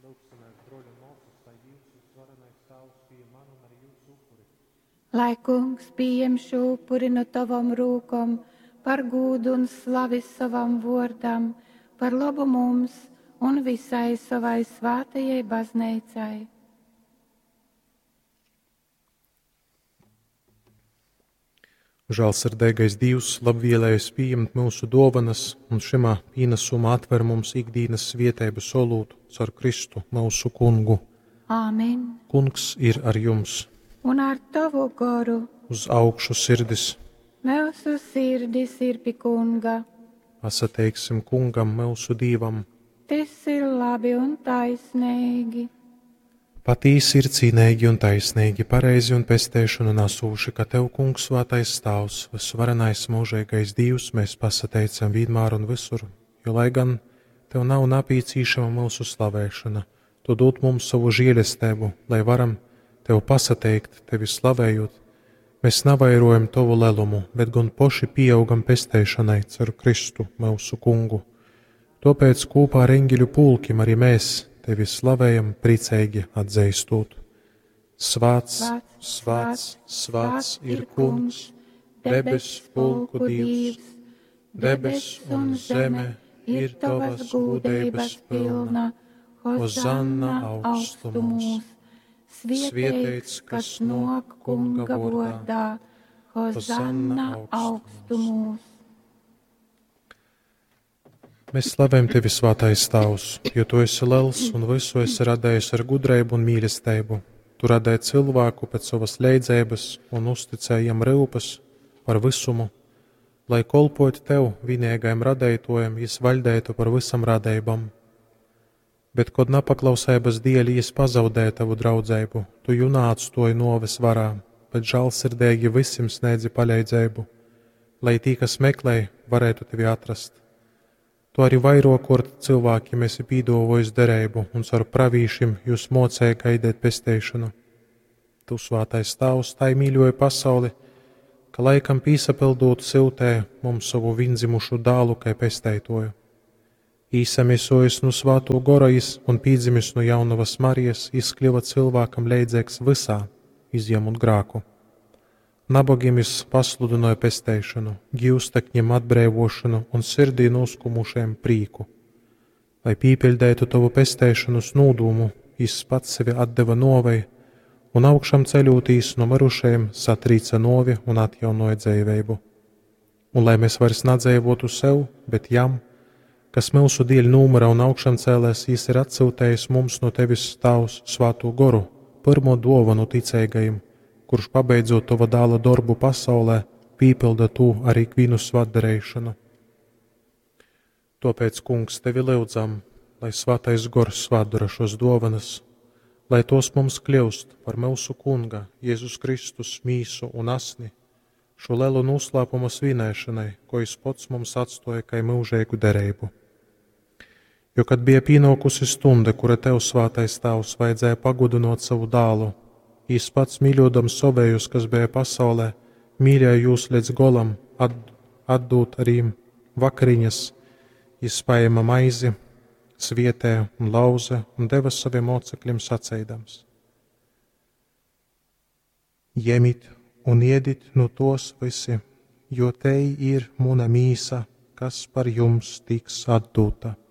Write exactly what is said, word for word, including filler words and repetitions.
Lai kungs pieņem šo upuri no tavam rūkam, par gūdu un slavi savam vordam, par labu mums un visai savai svētajai baznīcai. Žēlsirdīgais Dievs, labvēlējis pieņemt mūsu dāvanas un šimā pienesumā atver mums ikdienas svētību solūtu caur Kristu, mūsu kungu. Āmen. Kungs ir ar jums. Un ar tavu garu. Uz augšu sirdis. Mūsu sirdis ir pie kunga. Pasateiksim kungam, mūsu Dievam. Tas ir labi un taisnīgi. Patīsi ir cīnīgi un taisnīgi, pareizi un pestēšanu nasūši, ka tev, kungs, svētais stāvs, visvarenais mūžīgais Dievs, mēs pasateicam vienmēr un visur, jo lai gan tev nav napīcīšama mūsu slavēšana, tu dod mums savu žēlestību, lai varam tev pasateikt, tevi slavējot. Mēs navairojam tavu lelumu, bet gan poši pieaugam pestēšanai caur Kristu, mūsu kungu. Tāpēc kopā ar eņģeļu pulkim arī mēs tevi slavējam, priecīgi atzīstot. Svāts, svāts, svāts ir kungs, debes pulku Dievs, debes un zeme ir tavas gūdības pilna, hozanna augstumos. Svētīts, kas nāk kunga vārdā, hozanna augstumos. Mēs slavējam tevi, svētais Tēvs, jo tu esi liels un visu esi radējis ar gudrību un mīlestību. Tu radēji cilvēku pēc savas leidzības un uzticējam rūpes par visumu, lai kolpotu tev, vienīgajam radētojam, jis valdētu par visam radībām. Bet, kad nepaklausības dēļ jis pazaudēja tavu draudzību, tu jū neatstoji noves varā, bet žēlsirdīgi visiem sniedzi palīdzību, lai tī, kas meklē, varētu tevi atrast. Tu arī vairākot cilvēkiem esi pīdovojis derību un caur pravīšiem jūs mocēja gaidīt pestēšanu. Tu, svētais Tēvs, tai mīļoja pasauli, ka laikam pīsapildot siltē mums savu vienzimušu dālu kai pestētoju. Īsamiesojas no svāto gorojis un pīdzimis no jaunavas Marijas izkļuva cilvēkam leidzēks visā, izņemot grāku. Nabagiem es pasludināju pestēšanu, gīvstekņiem atbrīvošanu un sirdī noskumušiem prīku. Lai pīpildētu tavu pestēšanas nūdūmu, jis pats sevi atdeva novei un augšam ceļotīs no marušajiem satrīca novi un atjaunoja dzēveibu. Un lai mēs vairs nadzēvotu sev, bet jam, kas mūsu dēļ numura un augšam cēlēs, jis ir atsūtējis mums no tevis Tēvs svāto goru, pirmo dāvanu ticīgajiem, kurš pabeidzot tava dāla darbu pasaulē, pīpilda tu arī ikvienu svētdarēšanu. Tāpēc, kungs, tevi lūdzam, lai svētais gors svētdara šos dāvanas, lai tos mums kļūst par mūsu kunga, Jēzus Kristus mīsu un asni, šo lielu noslēpumu svinēšanai, ko jis pats mums atstoja kā mūžīgu derību. Jo, kad bija pienākusi stunda, kura tev, svētais Tēvs, vajadzēja pagudinot savu dālu, jis pats mīļodams savējus, kas bija pasaulē, mīļēja jūs līdz golam, atdot arī vakariņas, jis paēma maizi, svietēja un lauza un deva saviem mocekļiem sacēdams. Ņemit un iedit no tos visi, jo tei ir muna mīsa, kas par jums tiks atdota.